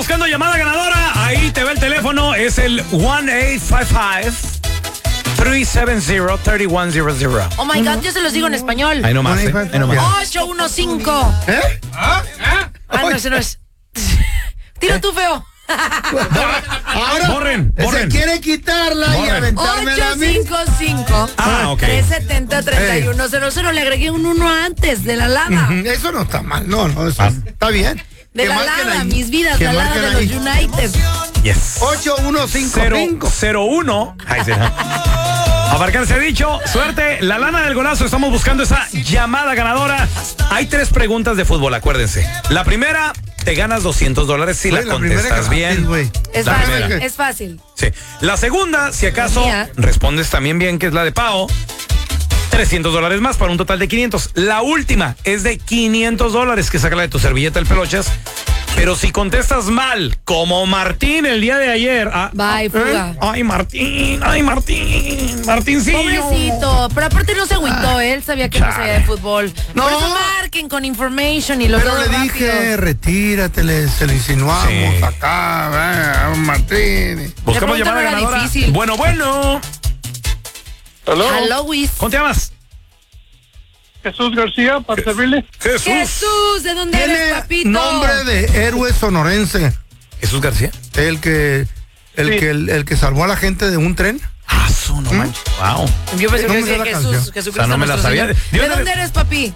buscando llamada ganadora. Ahí te ve el teléfono. Es el 1-855-370-3100. Oh my God, yo se los digo en español. Ahí nomás, ahí nomás. 815. No, ese no es. Tira tú, feo. Ahora Borren. se quiere quitarla y aventármela a mí. 855 ok. 370-3100. Le agregué un 1 antes de la lada. Eso no está mal, no, eso está bien. De Que la marquen lada, ahí. mis vidas, Que la lada de marquen los ahí. United. Yes. 8155. 001. Ahí se Abarcarse ha dicho, suerte, la lana del golazo, estamos buscando esa llamada ganadora. Hay 3 preguntas de fútbol, acuérdense. La primera, te ganas $200 si la contestas bien. Es La fácil, primera. es fácil. Sí. La segunda, si acaso Mía. respondes también bien, que es la de Pao, $300 más para un total de 500. La última es de $500, que saca la de tu servilleta del Pelochas. Pero si contestas mal, como Martín el día de ayer. Bye, fuga. Ay, Martincillo. Pobrecito, pero aparte no se agüitó, él sabía que no sabía de fútbol. No. Por eso marquen con information y lo Pero todo le rápido. dije, retírate, se lo insinuamos Sí. acá, Martín. Buscamos La pregunta llamada no era ganadora. difícil. Bueno. Hello, Wiz. ¿Cómo te llamas? Jesús García, para servirle. Jesús, ¿de dónde eres, Tiene papito? nombre de héroe sonorense. Jesús García. El que salvó a la gente de un tren. No manches. Wow. Yo pensé No que me sé decía la Jesús, canción. Jesucristo. O sea, no me la nuestro sabía. Señor. ¿De ¿De dónde dónde eres, papi?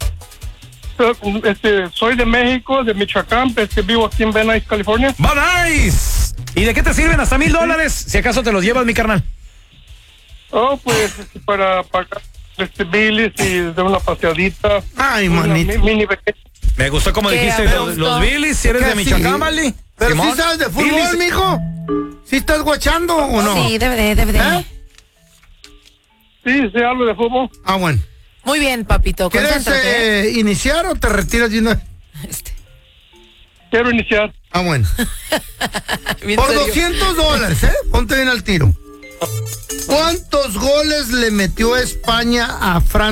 Soy de México, de Michoacán, vivo aquí en Venice, California. ¡Va, nice! ¿Y de qué te sirven hasta $1,000? Si acaso te los llevas, mi carnal. Oh, pues para pagar bilis y de una paseadita. Ay, una manito. mini vacation. Me gustó como Qué dijiste, a los gusto. Billis, si eres ¿Qué de Michoacán, sí? ¿vale? Pero Simón. sí sabes de fútbol, Billis. mijo. ¿Sí estás guachando o no? Sí, debe. Sí, sé algo de fútbol. Ah, bueno. Muy bien, papito, ¿Quieres concéntrate. iniciar o te retiras de una? Quiero iniciar. Ah, bueno. Bien Por serio. $200, ponte bien al tiro. ¿Cuántos goles le metió España a Francia?